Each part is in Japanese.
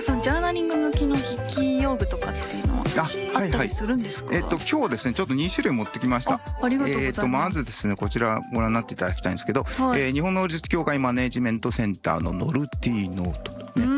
そのジャーナリング向きの筆記用具とかっていうのはあったりするんですか？ 今日ですねちょっと2種類持ってきました。 ありがとうございます。 まずですねこちらご覧になっていただきたいんですけど、 はい、 日本能術協会マネジメントセンターのノルティノートとね。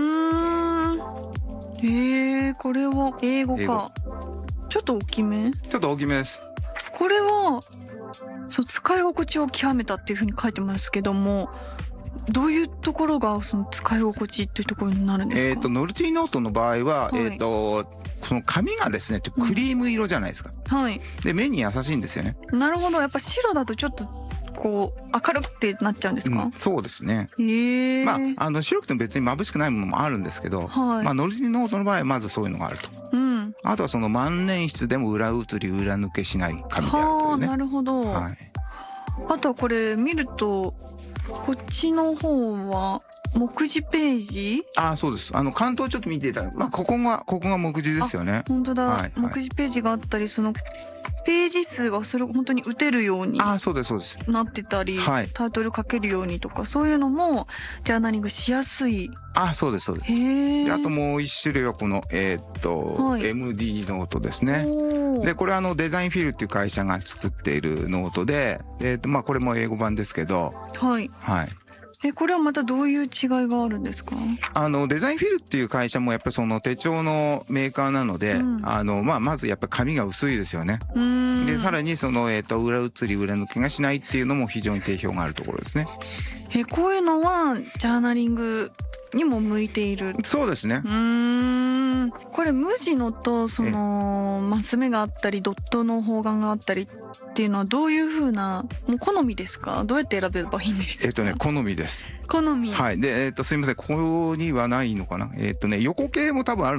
これは英語か。ちょっと大きめ？ ちょっと大きめです。 これは使い心地を極めたっていうふうに書いてますけども、どういうところがその使い心地っていうところになるんですか？ ノルティノートの場合は、 はい、 この紙がですねクリーム色じゃないですか、 はい。 で目に優しいんですよね。 なるほど。やっぱ白だとちょっとこう明るくてなっちゃうんですか？ そうですね。白くても別に眩しくないものもあるんですけど、 はい、 ノルティノートの場合はまずそういうのがあると、あとはその万年筆でも裏写り裏抜けしない紙であるというね。 なるほど、 はい、 あとはこれ見るとこっちの方は目次ページ？ そうです。関東ちょっと見ていただく、ここが目次ですよね。 本当だ、 はいはい、 目次ページがあったり、そのページ数がそれ本当に打てるようにそうですそうです。 なってたり、 はい、 タイトル書けるようにとか、そういうのもジャーナリングしやすい。 そうですそうです。であともう一種類はこのMD ノートですね。でこれはデザインフィルっていう会社が作っているノートで、これも英語版ですけど、 はいはい。これはまたどういう違いがあるんですか？ デザインフィルっていう会社もやっぱりその手帳のメーカーなので、まずやっぱり紙が薄いですよね。でさらにその裏写り裏抜けがしないっていうのも非常に定評があるところですね。 こういうのはジャーナリングにも向いている。 そうですね。 これ無地のとそのマス目があったりドットの方眼があったりっていうのはどういう風な、もう好みですか？どうやって選べばいいんですか？ 好みです。 好み。 はい。で、すいません、ここにはないのかな。横系も多分ある